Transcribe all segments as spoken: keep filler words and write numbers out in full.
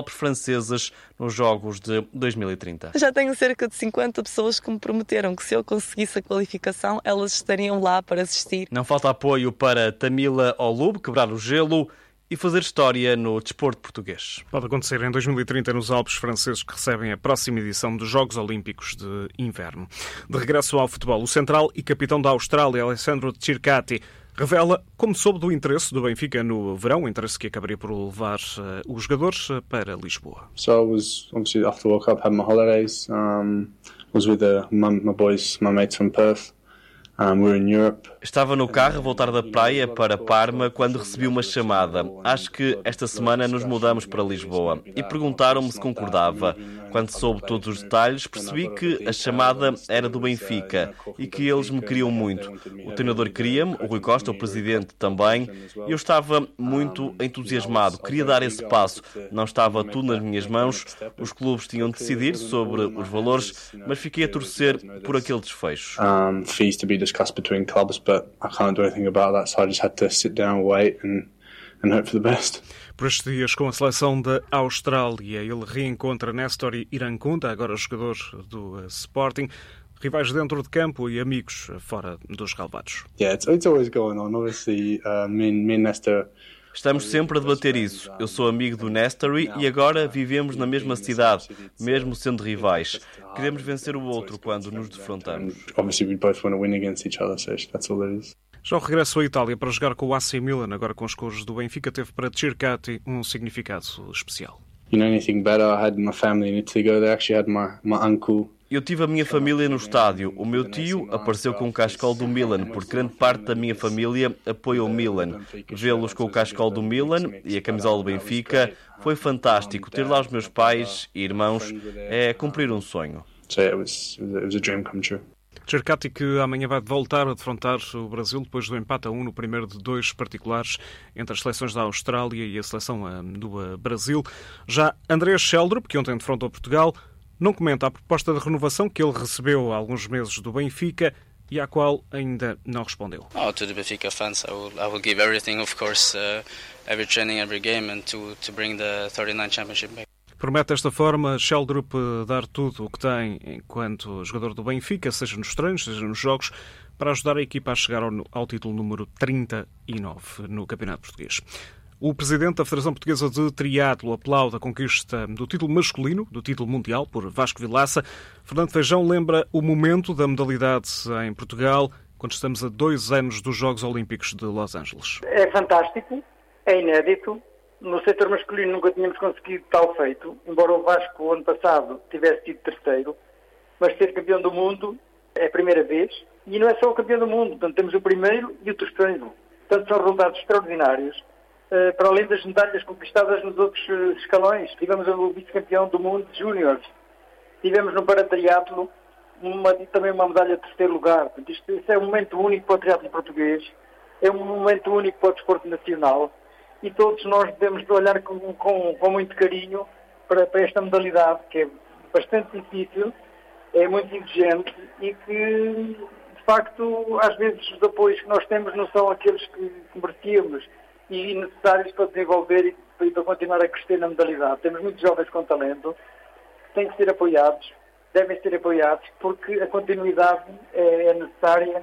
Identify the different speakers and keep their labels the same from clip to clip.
Speaker 1: Alpes francesas nos Jogos de dois mil e trinta.
Speaker 2: Já tenho cerca de cinquenta pessoas que me prometeram que se eu conseguisse a qualificação, elas estariam lá para assistir.
Speaker 1: Não falta apoio para Tamila Olub quebrar o gelo e fazer história no desporto português.
Speaker 3: Pode acontecer em dois mil e trinta nos Alpes franceses, que recebem a próxima edição dos Jogos Olímpicos de Inverno. De regresso ao futebol, o central e capitão da Austrália, Alessandro Circati, revela como soube do interesse do Benfica no verão, o interesse que acabaria por levar uh, os jogadores para Lisboa.
Speaker 4: So I was obviously after the World Cup, had my holidays. Um, was with the, my, my boys, my mates from Perth. Um, we're in Europe.
Speaker 1: Estava no carro a voltar da praia para Parma quando recebi uma chamada. Acho que esta semana nos mudamos para Lisboa. E perguntaram-me se concordava. Quando soube todos os detalhes, percebi que a chamada era do Benfica e que eles me queriam muito. O treinador queria-me, o Rui Costa, o presidente, também. Eu estava muito entusiasmado. Queria dar esse passo. Não estava tudo nas minhas mãos. Os clubes tinham de decidir sobre os valores, mas fiquei a torcer por aquele desfecho.
Speaker 4: Um, fees to be discussed between clubs, but I can't do anything about that, so I just had to sit down, wait and, and hope for the best.
Speaker 3: Por estes dias, com a seleção da Austrália, ele reencontra Néstor Irankunda, agora jogador do Sporting, rivais dentro de campo e amigos fora dos relevados.
Speaker 4: Yeah, it's, it's always going on. Obviously, uh, me, me and Néstor.
Speaker 1: Estamos sempre a debater isso. Eu sou amigo do Néstor e agora vivemos na mesma cidade, mesmo sendo rivais. Queremos vencer o outro quando nos defrontamos.
Speaker 4: Obviously, we both want to win against each other, so that's all it is.
Speaker 3: Já o regresso à Itália para jogar com o A C Milan, agora com os cores do Benfica, teve para Circati um significado especial.
Speaker 4: You know anything better? I had my family in Italy go. They actually had my, my uncle.
Speaker 1: Eu tive a minha família no estádio. O meu tio apareceu com o cascol do Milan, porque grande parte da minha família apoia o Milan. Vê-los com o cascol do Milan e a camisola do Benfica foi fantástico. Ter lá os meus pais e irmãos é cumprir um sonho.
Speaker 4: So it was, it was a dream come true.
Speaker 3: Circati, que amanhã vai voltar a defrontar o Brasil depois do empate a um no primeiro de dois particulares entre as seleções da Austrália e a seleção do Brasil. Já Andreas Sheldrup, que ontem defrontou Portugal, não comenta a proposta de renovação que ele recebeu há alguns meses do Benfica e à qual ainda não respondeu.
Speaker 5: Oh, to the Benfica fans, I will, I will give everything, of course, uh, every training, every game, and to to bring the thirty-nine championship back.
Speaker 3: Promete desta forma Sheldrup dar tudo o que tem enquanto jogador do Benfica, seja nos treinos, seja nos jogos, para ajudar a equipa a chegar ao, ao título número trinta e nove no Campeonato Português. O presidente da Federação Portuguesa de Triatlo aplaude a conquista do título masculino, do título mundial, por Vasco Vilaça. Fernando Feijão lembra o momento da modalidade em Portugal, quando estamos a dois anos dos Jogos Olímpicos de Los Angeles.
Speaker 6: É fantástico, é inédito. No setor masculino nunca tínhamos conseguido tal feito, embora o Vasco, ano passado, tivesse sido terceiro, mas ser campeão do mundo é a primeira vez, e não é só o campeão do mundo, portanto temos o primeiro e o terceiro. Portanto, são resultados extraordinários, para além das medalhas conquistadas nos outros escalões. Tivemos o vice-campeão do mundo de júniores, tivemos no paratriatlo uma, também uma medalha de terceiro lugar. Portanto, isto, isto é um momento único para o triatlo português, é um momento único para o desporto nacional, e todos nós devemos olhar com, com, com muito carinho para, para esta modalidade, que é bastante difícil, é muito exigente e que, de facto, às vezes os apoios que nós temos não são aqueles que, que merecíamos e necessários para desenvolver e, e para continuar a crescer na modalidade. Temos muitos jovens com talento que têm que ser apoiados, devem ser apoiados, porque a continuidade é, é necessária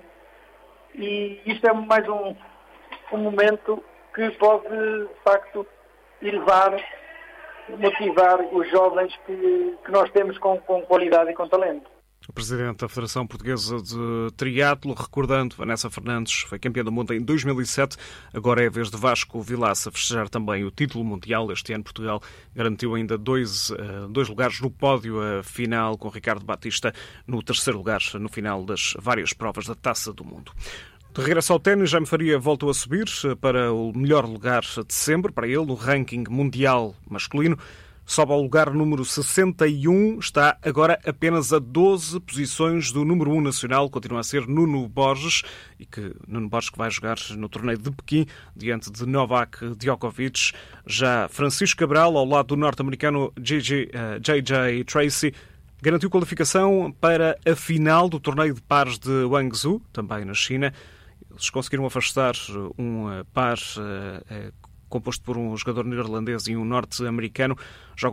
Speaker 6: e isto é mais um, um momento que pode, de facto, elevar, motivar os jovens que, que nós temos com, com qualidade e com talento.
Speaker 3: O presidente da Federação Portuguesa de Triatlo, recordando, Vanessa Fernandes foi campeã do mundo em dois mil e sete, agora é a vez de Vasco Vilaça festejar também o título mundial. Este ano Portugal garantiu ainda dois, dois lugares no pódio final, com Ricardo Batista no terceiro lugar no final das várias provas da Taça do Mundo. De regresso ao ténis, Jaime Faria voltou a subir para o melhor lugar de sempre, para ele, no ranking mundial masculino. Sobe ao lugar número sessenta e um, está agora apenas a doze posições do número um nacional, continua a ser Nuno Borges, e que Nuno Borges que vai jogar no torneio de Pequim, diante de Novak Djokovic. Já Francisco Cabral, ao lado do norte-americano J J Tracy, garantiu qualificação para a final do torneio de pares de Guangzhou, também na China. Eles conseguiram afastar um par uh, uh, composto por um jogador neerlandês e um norte-americano.